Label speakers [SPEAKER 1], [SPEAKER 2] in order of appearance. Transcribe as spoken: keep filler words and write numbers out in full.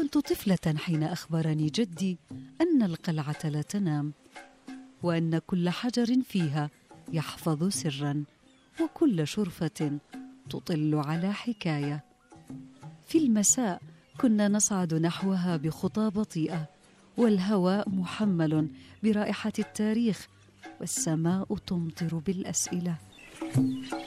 [SPEAKER 1] كنت طفلة حين أخبرني جدي أن القلعة لا تنام، وأن كل حجر فيها يحفظ سراً، وكل شرفة تطل على حكاية. في المساء كنا نصعد نحوها بخطى بطيئة، والهواء محمل برائحة التاريخ، والسماء تمطر بالأسئلة.